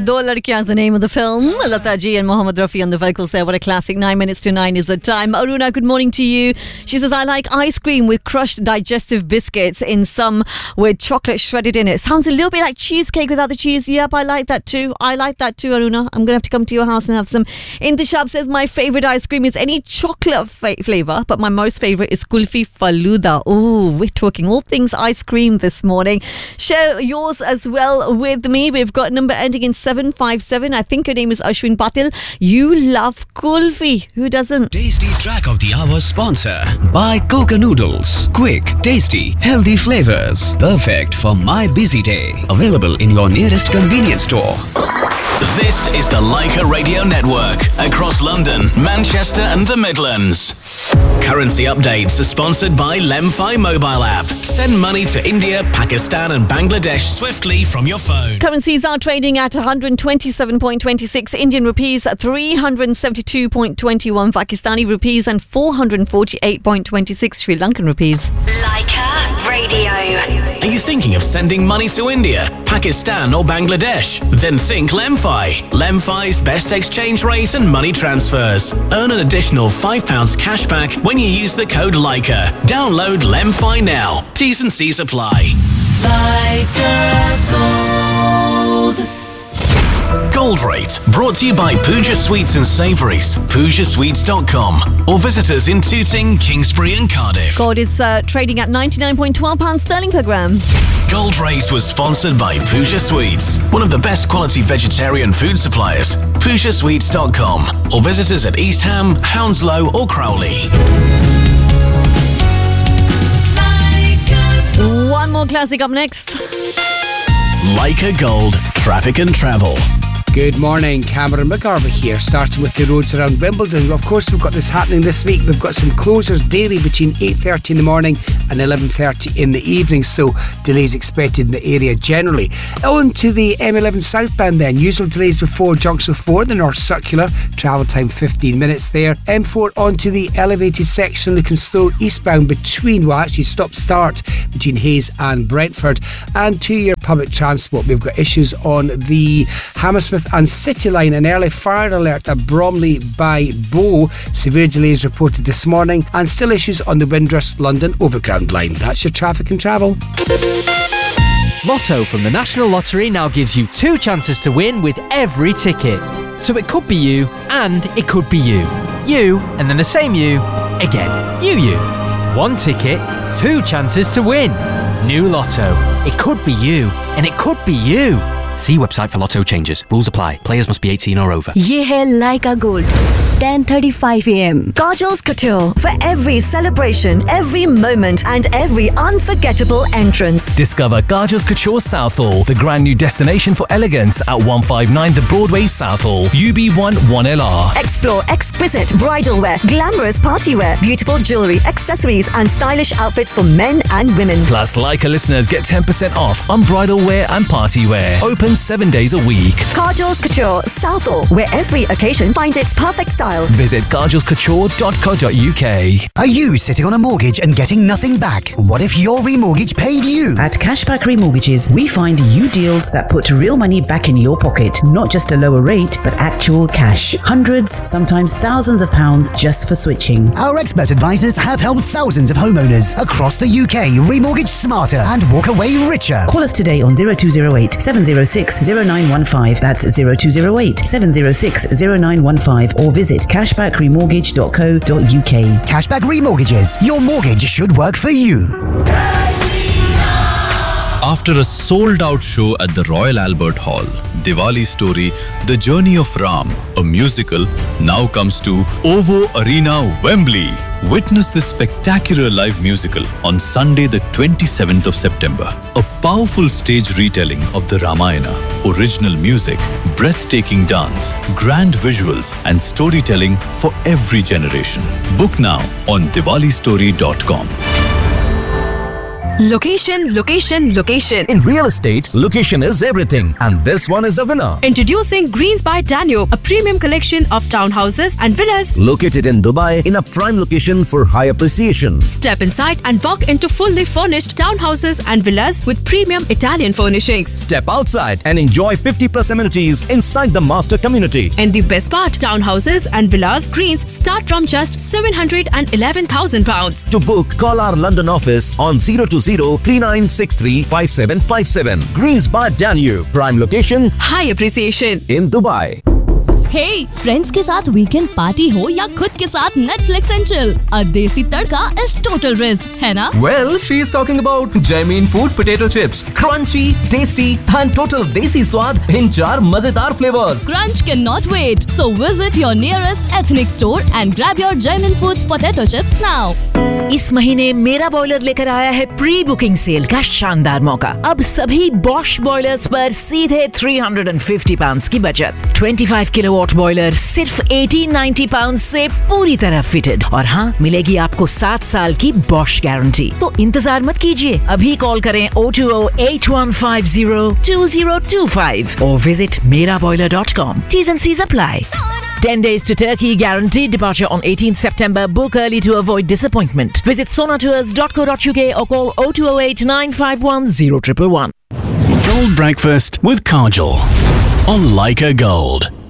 Do Ladkiyan is the name of the film. Lata ji and Mohammed Rafi on the vocals there. What a classic. 9 minutes to 9 is the time. Aruna, good morning to you. She says, I like ice cream with crushed digestive biscuits in some with chocolate shredded in it. Sounds a little bit like cheesecake without the cheese. Yep, I like that too. Aruna. I'm going to have to come to your house and have some. Intishab says, my favourite ice cream is any chocolate flavour, but my most favourite is kulfi faluda. Oh, we're talking all things ice cream this morning. Share yours as well with me. We've got number ending in 757. I think her name is Ashwin Patil. You love kulfi. Who doesn't? Tasty track of the hour sponsor by Coca Noodles. Quick, tasty, healthy flavors. Perfect for my busy day. Available in your nearest convenience store. This is the Leica Radio Network across London, Manchester and the Midlands. Currency updates are sponsored by Lemfi mobile app. Send money to India, Pakistan and Bangladesh swiftly from your phone. Currencies are trading at 127.26 Indian rupees, 372.21 Pakistani rupees and 448.26 Sri Lankan rupees. Leica Radio. Are you thinking of sending money to India, Pakistan or Bangladesh? Then think Lemfi. Lemfi's best exchange rate and money transfers. Earn an additional £5 cash back when you use the code Leica. Download Lemfi now. T's and C's apply. Leica Gold. Gold Rate, brought to you by Pooja Sweets and Savouries, PoojaSweets.com, or visit us in Tooting, Kingsbury and Cardiff. Gold is trading at £99.12 sterling per gram. Gold Rate was sponsored by Pooja Sweets, one of the best quality vegetarian food suppliers. PoojaSweets.com, or visit us at East Ham, Hounslow or Crowley. One more classic up next. Leica Gold, Traffic and Travel. Good morning, Cameron McGarvey here, starting with the roads around Wimbledon. Of course, we've got this happening this week. We've got some closures daily between 8:30 in the morning and 11:30 in the evening, so delays expected in the area generally. On to the M11 southbound then, usual delays before junction 4, the North Circular, travel time 15 minutes there. M4 onto the elevated section, looking slow eastbound between, well actually stop-start between Hayes and Brentford. And to your public transport, we've got issues on the Hammersmith and City Line, an early fire alert at Bromley by Bow. Severe delays reported this morning, and still issues on the Windrush London Overground line. That's your traffic and travel. Lotto from the National Lottery now gives you 2 chances to win with every ticket. So it could be you, and it could be you. You, and then the same you, again. You. 1 ticket, 2 chances to win. New Lotto. It could be you, and it could be you. See website for Lotto changes. Rules apply. Players must be 18 or over. ये है Leica Gold. 10:35 a.m. Kajal's Couture. For every celebration, every moment and every unforgettable entrance. Discover Kajal's Couture Southall, the brand new destination for elegance at 159 The Broadway Southall, UB1 1LR. Explore exquisite bridal wear, glamorous party wear, beautiful jewellery, accessories and stylish outfits for men and women. Plus, Leica listeners get 10% off on bridal wear and party wear. Open 7 days a week. Kajal's Couture Southall, where every occasion finds its perfect style. Visit kajalscouture.co.uk. Are you sitting on a mortgage and getting nothing back? What if your remortgage paid you? At Cashback Remortgages, we find you deals that put real money back in your pocket. Not just a lower rate, but actual cash. Hundreds, sometimes thousands of pounds just for switching. Our expert advisors have helped thousands of homeowners across the UK remortgage smarter and walk away richer. Call us today on 0208 706 0915. That's 0208 706 0915, or visit cashbackremortgage.co.uk. Cashback Remortgages. Your mortgage should work for you. After a sold-out show at the Royal Albert Hall, Diwali Story, The Journey of Ram, a musical, now comes to OVO Arena, Wembley. Witness this spectacular live musical on Sunday the 27th of September. A powerful stage retelling of the Ramayana, original music, breathtaking dance, grand visuals and storytelling for every generation. Book now on diwalistory.com. Location, location, location. In real estate, location is everything, and this one is a winner. Introducing Greens by Danube, a premium collection of townhouses and villas located in Dubai in a prime location for high appreciation. Step inside and walk into fully furnished townhouses and villas with premium Italian furnishings. Step outside and enjoy 50+ amenities inside the master community. And the best part, townhouses and villas Greens start from just £711,000. To book, call our London office on 020-3963-5757. Greens by Danube, prime location, high appreciation in Dubai. Hey, friends के साथ weekend party हो या खुद के साथ Netflix and chill, अ देसी तड़का is total risk, है ना? Well, she is talking about Jamin Food potato chips, crunchy, tasty, and total desi स्वाद in 4 मजेदार flavors. Crunch cannot wait, so visit your nearest ethnic store and grab your Jamin Foods potato chips now. इस महीने मेरा boiler लेकर आया है pre booking cell का शानदार मौका। अब सभी बॉश बॉयलर्स पर सीधे £350 की बचत। 25 किलोवाट बॉयलर सिर्फ £1890 से पूरी तरह फिटेड, और हाँ, मिलेगी आपको 7 साल की बॉश गारंटी। तो इंतजार मत कीजिए, अभी कॉल करें 020-8150-2025 और visit meraboiler.com. T's and C's apply. 10 days to Turkey, guaranteed departure on 18th September. Book early to avoid disappointment. Visit sonatours.co.uk or call 0208 951 0111. Gold Breakfast with Kajal on Leica Gold.